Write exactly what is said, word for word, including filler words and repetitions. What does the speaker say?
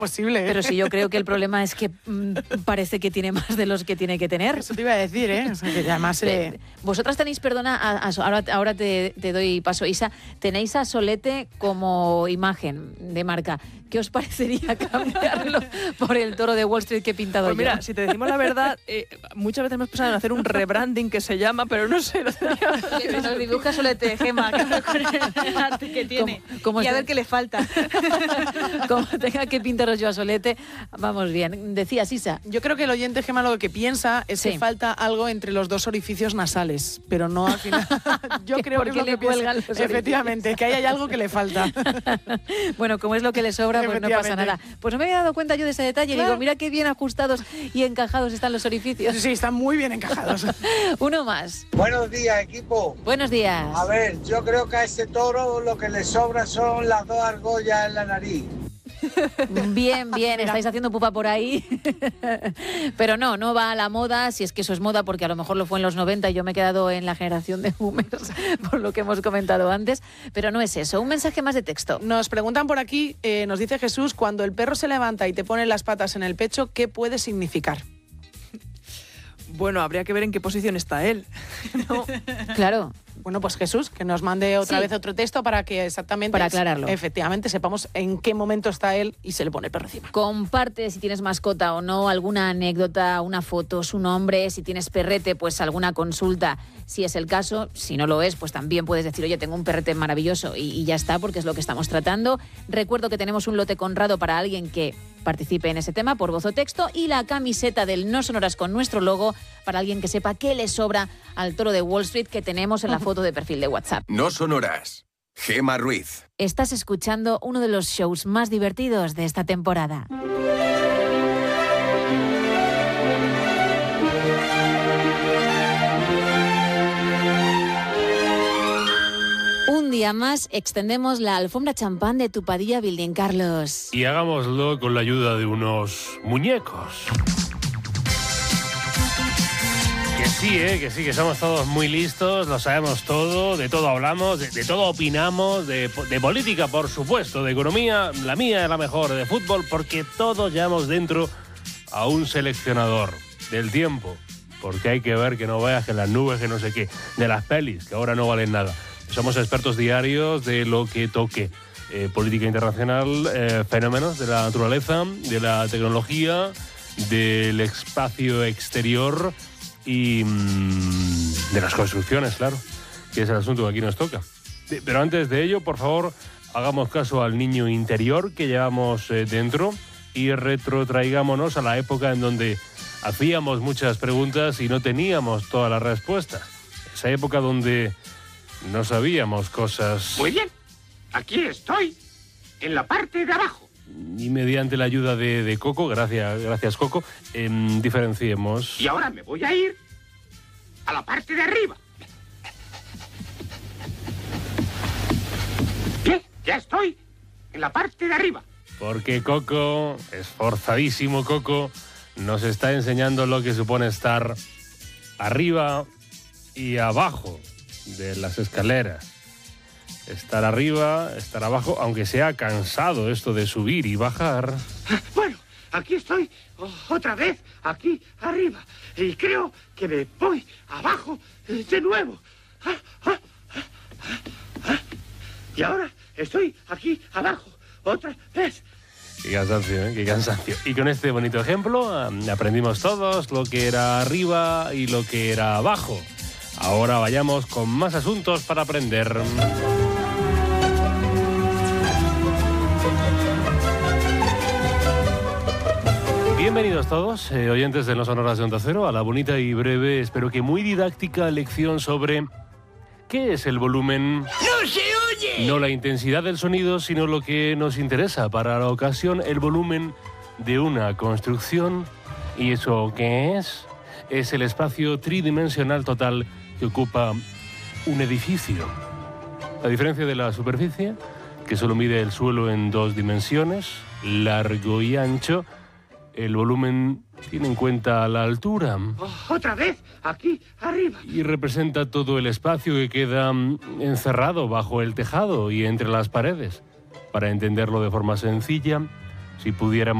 posible. ¿eh? Pero sí, yo creo que el problema es que mmm, parece que tiene más de los que tiene que tener. Eso te iba a decir, ¿eh? O sea, que además... Eh... Vosotras tenéis, perdona, a, a, ahora, ahora te, te doy paso, Isa, tenéis a Solete como imagen de marca. ¿Qué os parecería cambiarlo por el toro de Wall Street que he pintado pues yo? Mira, si te decimos la verdad, eh, muchas veces hemos pensado en hacer un rebranding que se llama, pero no sé. No que nos dibuja Solete, Gema, con el arte que tiene. ¿Cómo, cómo y a ver qué le falta. Como tenga que pintaros yo a Solete, vamos bien. Decías, Isa. Yo creo que el oyente, Gema, lo que piensa es sí. que falta algo entre los dos orificios nasales, pero no al final. Yo creo que es lo le que cuelgan los orificios. Efectivamente, que ahí hay algo que le falta. Bueno, como es lo que le sobra, pues no pasa nada. Pues no me había dado cuenta yo de ese detalle. Claro. Digo, mira qué bien ajustados y encajados están los orificios. Sí, están muy bien encajados. Uno más. Buenos días, equipo. Buenos días. A ver, yo creo que a ese toro lo que le sobra son las dos argollas en la nariz. Bien, bien, estáis haciendo pupa por ahí. Pero no, no va a la moda, si es que eso es moda, porque a lo mejor lo fue en los noventa y yo me he quedado en la generación de boomers, por lo que hemos comentado antes. Pero no es eso, un mensaje más de texto. Nos preguntan por aquí, eh, nos dice Jesús, cuando el perro se levanta y te pone las patas en el pecho, ¿qué puede significar? Bueno, habría que ver en qué posición está él. ¿No? Claro. Bueno, pues Jesús, que nos mande otra sí. vez otro texto para que exactamente... Para aclararlo. Efectivamente, sepamos en qué momento está él y se le pone el perro encima. Comparte, si tienes mascota o no, alguna anécdota, una foto, su nombre. Si tienes perrete, pues alguna consulta, si es el caso. Si no lo es, pues también puedes decir, oye, tengo un perrete maravilloso y, y ya está, porque es lo que estamos tratando. Recuerdo que tenemos un lote Conrado para alguien que participe en ese tema por voz o texto y la camiseta del No Sonoras con nuestro logo para alguien que sepa qué le sobra al toro de Wall Street que tenemos en la foto de perfil de WhatsApp. No Sonoras. Gema Ruiz. Estás escuchando uno de los shows más divertidos de esta temporada. Un día más extendemos la alfombra champán de tu Padilla Building, Carlos. Y hagámoslo con la ayuda de unos muñecos. Que sí, ¿eh? que sí, que somos todos muy listos, lo sabemos todo, de todo hablamos, de, de todo opinamos, de, de política, por supuesto, de economía, la mía es la mejor, de fútbol, porque todos llevamos dentro a un seleccionador del tiempo, porque hay que ver que no vayas que las nubes, que no sé qué, de las pelis, que ahora no valen nada. Somos expertos diarios de lo que toque. Eh, política internacional, eh, fenómenos de la naturaleza, de la tecnología, del espacio exterior y mmm, de las construcciones, claro, que es el asunto que aquí nos toca. De, pero antes de ello, por favor, hagamos caso al niño interior que llevamos eh, dentro y retrotraigámonos a la época en donde hacíamos muchas preguntas y no teníamos todas las respuestas. Esa época donde no sabíamos cosas. Muy bien, aquí estoy, en la parte de abajo. Y mediante la ayuda de, de Coco, gracias, gracias Coco, eh, diferenciemos. Y ahora me voy a ir a la parte de arriba. ¿Qué? Ya estoy en la parte de arriba. Porque Coco, esforzadísimo Coco, nos está enseñando lo que supone estar arriba y abajo de las escaleras. Estar arriba, estar abajo, aunque sea cansado esto de subir y bajar. Bueno, aquí estoy otra vez, aquí arriba. Y creo que me voy abajo de nuevo. Y ahora estoy aquí abajo otra vez. Qué cansancio, ¿eh? Qué cansancio. Y con este bonito ejemplo aprendimos todos lo que era arriba y lo que era abajo. Ahora vayamos con más asuntos para aprender. Bienvenidos todos, eh, oyentes de No Sonoras de Onda Cero, a la bonita y breve, espero que muy didáctica lección sobre ¿qué es el volumen? ¡No se oye! No la intensidad del sonido, sino lo que nos interesa para la ocasión, el volumen de una construcción. ¿Y eso qué es? Es el espacio tridimensional total que ocupa un edificio. A diferencia de la superficie, que solo mide el suelo en dos dimensiones, largo y ancho, el volumen tiene en cuenta la altura. Oh, otra vez, aquí arriba. Y representa todo el espacio que queda encerrado bajo el tejado y entre las paredes. Para entenderlo de forma sencilla, si pudiéramos